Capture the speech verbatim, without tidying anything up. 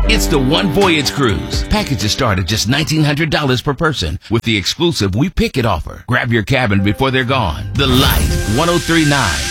It's the One Voyage Cruise. Packages start at just nineteen hundred dollars per person with the exclusive We Pick It offer. Grab your cabin before they're gone. The Light, one oh three point nine.